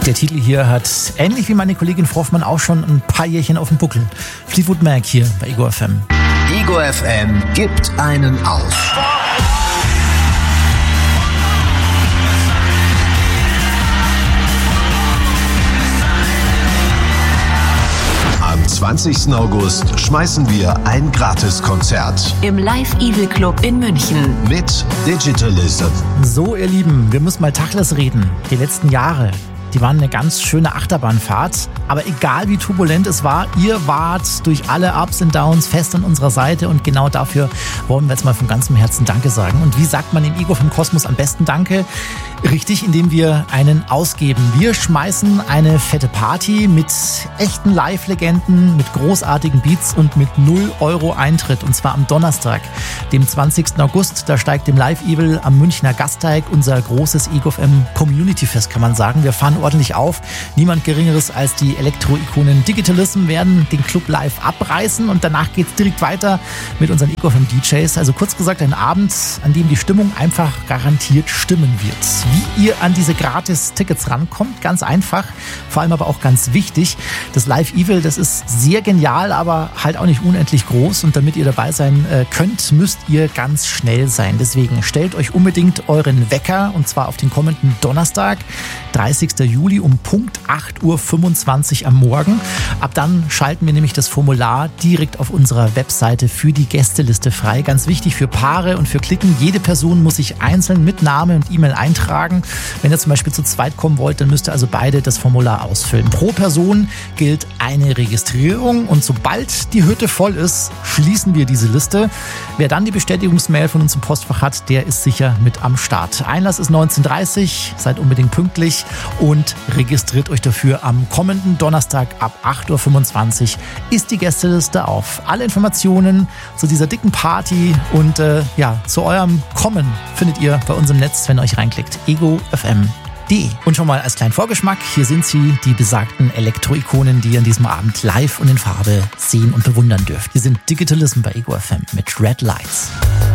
Der Titel hier hat, ähnlich wie meine Kollegin Froffmann, auch schon ein paar Jährchen auf dem Buckel. Fleetwood Mac hier bei Ego FM. Ego FM gibt einen auf. Am 20. August schmeißen wir ein Gratiskonzert im Live Evil Club in München mit Digitalism. So, ihr Lieben, wir müssen mal Tacheles reden. Die letzten Jahre, die waren eine ganz schöne Achterbahnfahrt. Aber egal wie turbulent es war, ihr wart durch alle Ups und Downs fest an unserer Seite. Und genau dafür wollen wir jetzt mal von ganzem Herzen Danke sagen. Und wie sagt man im Ego vom Kosmos am besten Danke? Richtig, indem wir einen ausgeben. Wir schmeißen eine fette Party mit echten Live-Legenden, mit großartigen Beats und mit 0 € Eintritt. Und zwar am Donnerstag, dem 20. August. Da steigt im Live Evil am Münchner Gasteig unser großes Ego FM Community Fest, kann man sagen. Wir fahren ordentlich auf. Niemand Geringeres als die Elektro-Ikonen Digitalism werden den Club live abreißen. Und danach geht's direkt weiter mit unseren Ego FM DJs. Also kurz gesagt, ein Abend, an dem die Stimmung einfach garantiert stimmen wird. Wie ihr an diese Gratis-Tickets rankommt, ganz einfach, vor allem aber auch ganz wichtig. Das Live Evil, das ist sehr genial, aber halt auch nicht unendlich groß. Und damit ihr dabei sein könnt, müsst ihr ganz schnell sein. Deswegen stellt euch unbedingt euren Wecker, und zwar auf den kommenden Donnerstag, 30. Juli um Punkt 8:25 Uhr am Morgen. Ab dann schalten wir nämlich das Formular direkt auf unserer Webseite für die Gästeliste frei. Ganz wichtig für Paare und für Klicken. Jede Person muss sich einzeln mit Name und E-Mail eintragen. Wenn ihr zum Beispiel zu zweit kommen wollt, dann müsst ihr also beide das Formular ausfüllen. Pro Person gilt eine Registrierung und sobald die Hütte voll ist, schließen wir diese Liste. Wer dann die Bestätigungsmail von uns im Postfach hat, der ist sicher mit am Start. Einlass ist 19:30 Uhr, seid unbedingt pünktlich und registriert euch dafür. Am kommenden Donnerstag ab 8:25 Uhr ist die Gästeliste auf. Alle Informationen zu dieser dicken Party und zu eurem Kommen findet ihr bei uns im Netz, wenn ihr euch reinklickt. egofm.de. Und schon mal als kleinen Vorgeschmack, hier sind sie, die besagten Elektro-Ikonen, die ihr an diesem Abend live und in Farbe sehen und bewundern dürft. Hier sind Digitalism bei Ego FM mit Red Lights.